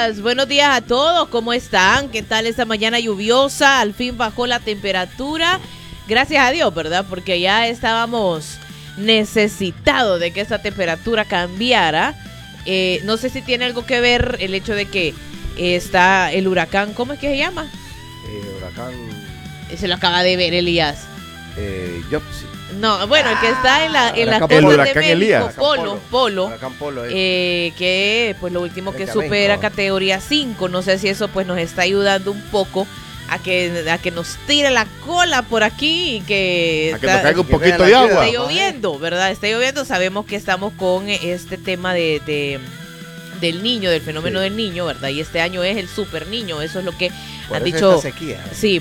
buenos días a todos, ¿cómo están? ¿Qué tal esta mañana lluviosa? Al fin bajó la temperatura, gracias a Dios, ¿verdad? Porque ya estábamos necesitados de que esta temperatura cambiara. No sé si tiene algo que ver el hecho de que está el huracán, ¿cómo es que se llama? Huracán... Se lo acaba de ver, Elías. Yopsi. No, bueno, el que está en las el costas de huracán México, Elías. Polo, Huracán Polo, que pues lo último que supera categoría 5, no sé si eso pues nos está ayudando un poco a que nos tire la cola por aquí y que nos caiga un poquito de agua. Está lloviendo, ¿verdad? Está lloviendo, sabemos que estamos con este tema del niño, del fenómeno del niño, ¿verdad? Y este año es el super niño, eso es lo que han dicho. Sequía. Sí,